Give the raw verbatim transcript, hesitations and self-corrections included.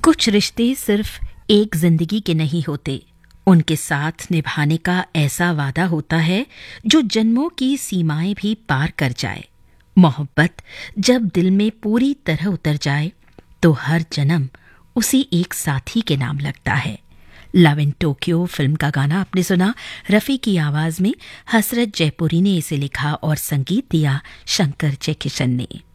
कुछ रिश्ते सिर्फ एक जिंदगी के नहीं होते, उनके साथ निभाने का ऐसा वादा होता है जो जन्मों की सीमाएं भी पार कर जाए। मोहब्बत जब दिल में पूरी तरह उतर जाए तो हर जन्म उसी एक साथी के नाम लगता है। लव इन टोक्यो फिल्म का गाना आपने सुना रफ़ी की आवाज में। हसरत जयपुरी ने इसे लिखा और संगीत दिया शंकर जयकिशन ने।